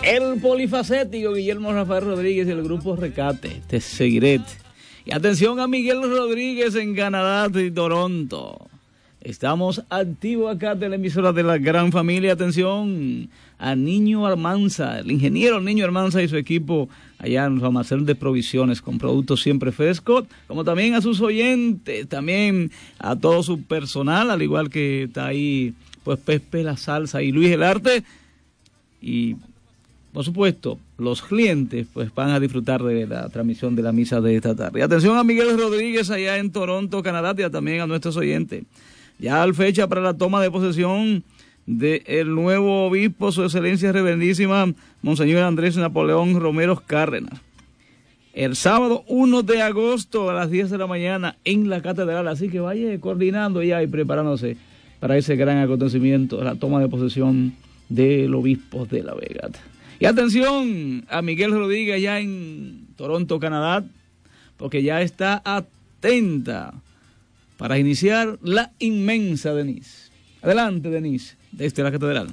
El polifacético Guillermo Rafael Rodríguez y el grupo Recate, Te Seguiré. Y atención a Miguel Rodríguez en Canadá y Toronto. Estamos activos acá de la emisora de la gran familia. Atención a Niño Almanza, el ingeniero Niño Almanza y su equipo allá en los almacenes de provisiones con productos siempre frescos, como también a sus oyentes, también a todo su personal, al igual que está ahí pues Pepe La Salsa y Luis El Arte. Y por supuesto, los clientes pues van a disfrutar de la transmisión de la misa de esta tarde. Atención a Miguel Rodríguez allá en Toronto, Canadá, y también a nuestros oyentes. Ya al fecha para la toma de posesión del nuevo obispo, su excelencia reverendísima, Monseñor Andrés Napoleón Romero Cárdenas. El sábado 1 de agosto a las 10 de la mañana en la catedral. Así que vaya coordinando ya y preparándose para ese gran acontecimiento, la toma de posesión del obispo de La Vega. Y atención a Miguel Rodríguez allá en Toronto, Canadá, porque ya está atenta para iniciar la inmensa Denise. Adelante, Denise, desde la catedral.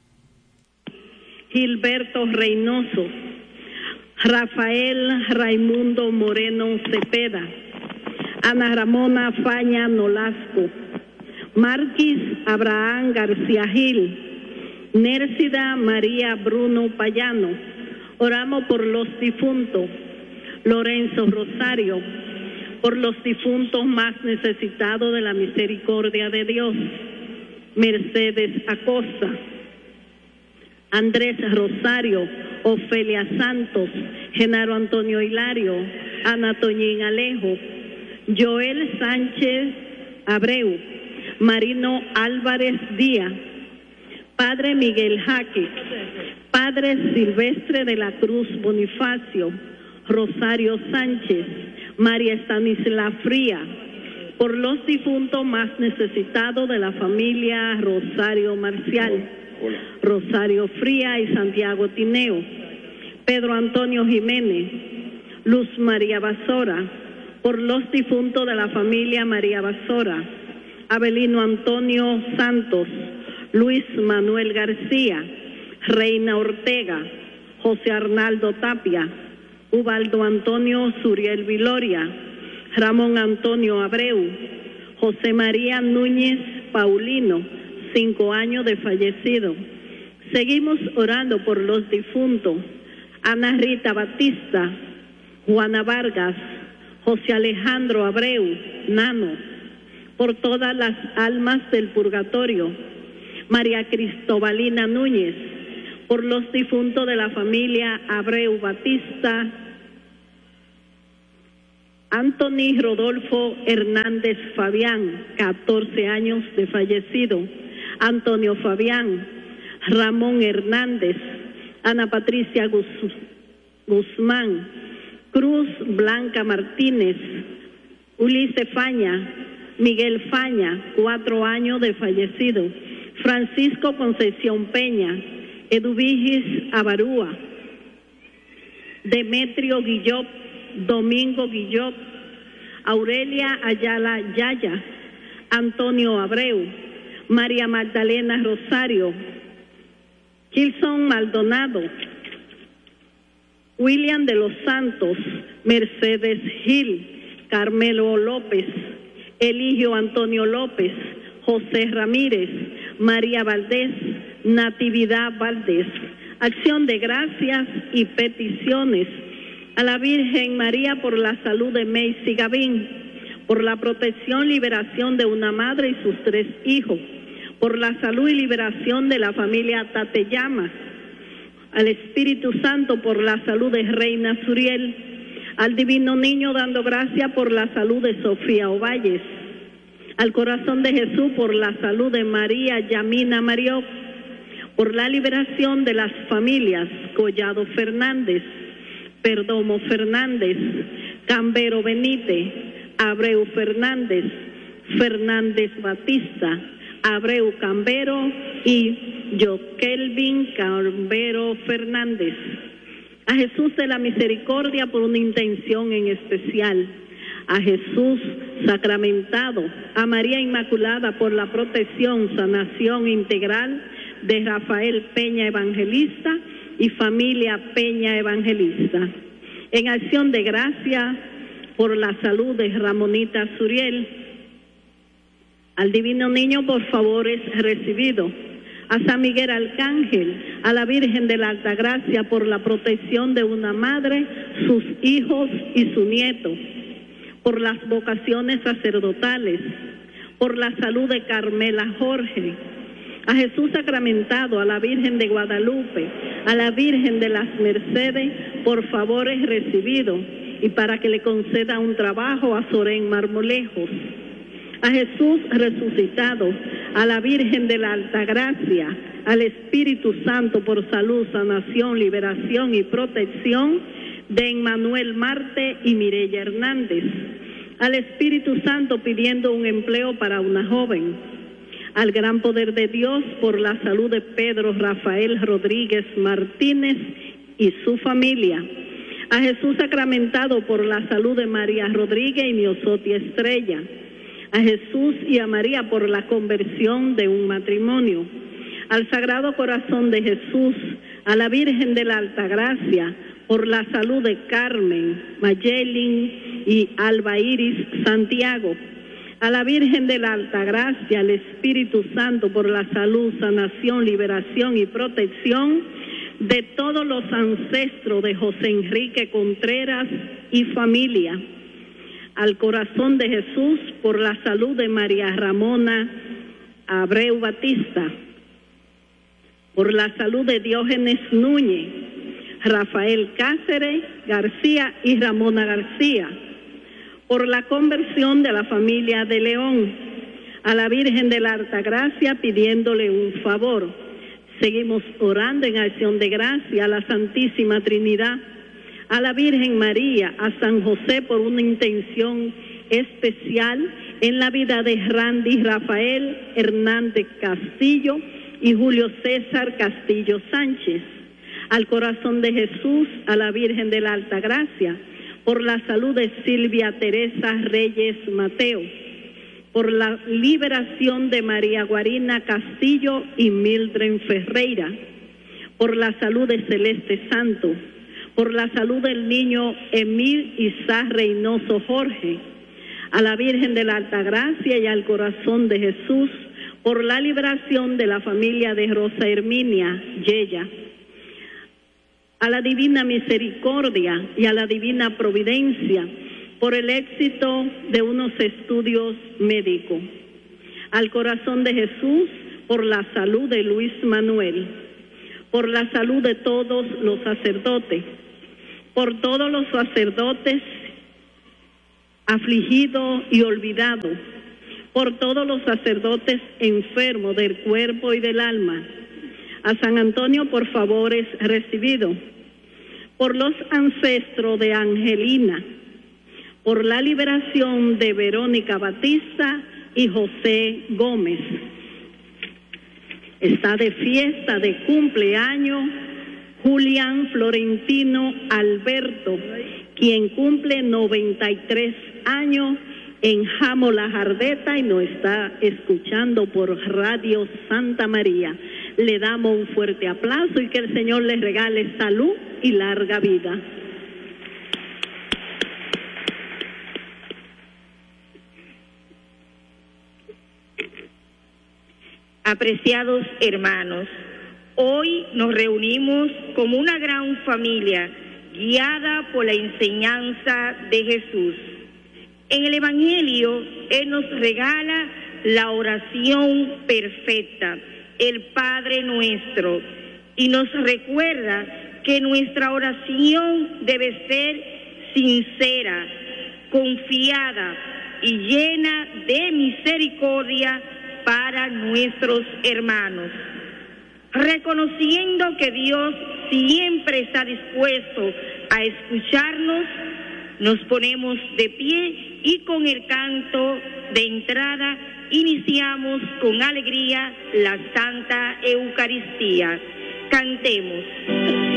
Gilberto Reynoso, Rafael Raimundo Moreno Cepeda, Ana Ramona Faña Nolasco, Marquis Abraham García Gil, Nércida María Bruno Payano. Oramos por los difuntos. Lorenzo Rosario, por los difuntos más necesitados de la misericordia de Dios. Mercedes Acosta, Andrés Rosario, Ofelia Santos, Genaro Antonio Hilario, Ana Toñín Alejo, Joel Sánchez Abreu, Marino Álvarez Díaz, Padre Miguel Jaque, Padre Silvestre de la Cruz Bonifacio, Rosario Sánchez, María Estanisla Fría, por los difuntos más necesitados de la familia Rosario Marcial, Rosario Fría y Santiago Tineo, Pedro Antonio Jiménez, Luz María Basora, por los difuntos de la familia María Basora, Abelino Antonio Santos, Luis Manuel García, Reina Ortega, José Arnaldo Tapia, Ubaldo Antonio Suriel Viloria, Ramón Antonio Abreu, José María Núñez Paulino, 5 años de fallecido. Seguimos orando por los difuntos: Ana Rita Batista, Juana Vargas, José Alejandro Abreu, Nano, por todas las almas del purgatorio. María Cristobalina Núñez, por los difuntos de la familia Abreu Batista. Anthony Rodolfo Hernández Fabián, 14 años de fallecido. Antonio Fabián, Ramón Hernández, Ana Patricia Guzmán, Cruz Blanca Martínez, Ulises Faña, Miguel Faña, 4 años de fallecido. Francisco Concepción Peña, Eduvigis Abarúa, Demetrio Guillot, Domingo Guillot, Aurelia Ayala Yaya, Antonio Abreu, María Magdalena Rosario, Gilson Maldonado, William de los Santos, Mercedes Gil, Carmelo López, Eligio Antonio López, José Ramírez, María Valdés, Natividad Valdés. Acción de gracias y peticiones a la Virgen María por la salud de Macy Gavín, por la protección y liberación de una madre y sus 3 hijos, por la salud y liberación de la familia Tateyama, al Espíritu Santo por la salud de Reina Suriel, al Divino Niño dando gracias por la salud de Sofía Ovalles, al Corazón de Jesús por la salud de María Yamina Marió, por la liberación de las familias Collado Fernández, Perdomo Fernández, Cambero Benítez, Abreu Fernández, Fernández Batista, Abreu Cambero y Jokelvin Cambero Fernández. A Jesús de la Misericordia por una intención en especial, a Jesús sacramentado, a María Inmaculada por la protección, sanación integral de Rafael Peña Evangelista y familia Peña Evangelista. En acción de gracia por la salud de Ramonita Suriel. Al Divino Niño por favores recibido. A San Miguel Arcángel, a la Virgen de la Altagracia por la protección de una madre, sus hijos y su nieto, por las vocaciones sacerdotales, por la salud de Carmela Jorge, a Jesús sacramentado, a la Virgen de Guadalupe, a la Virgen de las Mercedes, por favores recibidos, y para que le conceda un trabajo a Sorén Marmolejos. A Jesús resucitado, a la Virgen de la Altagracia, al Espíritu Santo por salud, sanación, liberación y protección de Emmanuel Marte y Mireya Hernández. Al Espíritu Santo pidiendo un empleo para una joven. Al gran poder de Dios por la salud de Pedro Rafael Rodríguez Martínez y su familia. A Jesús sacramentado por la salud de María Rodríguez y Miosotti Estrella. A Jesús y a María por la conversión de un matrimonio. Al Sagrado Corazón de Jesús, a la Virgen de la Altagracia, por la salud de Carmen, Mayelin y Alba Iris Santiago. A la Virgen de la Altagracia, al Espíritu Santo por la salud, sanación, liberación y protección de todos los ancestros de José Enrique Contreras y familia. Al Corazón de Jesús por la salud de María Ramona Abreu Batista, por la salud de Diógenes Núñez, Rafael Cáceres García y Ramona García, por la conversión de la familia de León, a la Virgen de la Altagracia pidiéndole un favor. Seguimos orando en acción de gracia a la Santísima Trinidad, a la Virgen María, a San José por una intención especial en la vida de Randy Rafael Hernández Castillo y Julio César Castillo Sánchez. Al Corazón de Jesús, a la Virgen de la Altagracia, por la salud de Silvia Teresa Reyes Mateo, por la liberación de María Guarina Castillo y Mildred Ferreira, por la salud de Celeste Santos, por la salud del niño Emil Isaac Reynoso Jorge, a la Virgen de la Altagracia y al Corazón de Jesús, por la liberación de la familia de Rosa Herminia Yeya, a la Divina Misericordia y a la Divina Providencia, por el éxito de unos estudios médicos, al Corazón de Jesús, por la salud de Luis Manuel, por la salud de todos los sacerdotes, por todos los sacerdotes afligidos y olvidados, por todos los sacerdotes enfermos del cuerpo y del alma. A San Antonio por favores recibidos, por los ancestros de Angelina, por la liberación de Verónica Batista y José Gómez. Está de fiesta de cumpleaños Julián Florentino Alberto, quien cumple 93 años en Jamo La Jardeta y nos está escuchando por Radio Santa María. Le damos un fuerte aplauso y que el Señor les regale salud y larga vida. Apreciados hermanos, hoy nos reunimos como una gran familia guiada por la enseñanza de Jesús. En el Evangelio, Él nos regala la oración perfecta, el Padre Nuestro, y nos recuerda que nuestra oración debe ser sincera, confiada y llena de misericordia para nuestros hermanos, reconociendo que Dios siempre está dispuesto a escucharnos. Nos ponemos de pie y con el canto de entrada iniciamos con alegría la Santa Eucaristía. Cantemos.